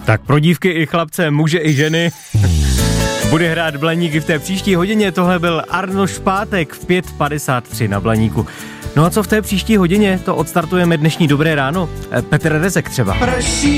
Tak pro dívky i chlapce, muže i ženy. Bude hrát Blaník i v té příští hodině. Tohle byl Arnoš Pátek v 5:53 na Blaníku. No a co v té příští hodině? To odstartujeme dnešní Dobré ráno. Petr Rezek třeba.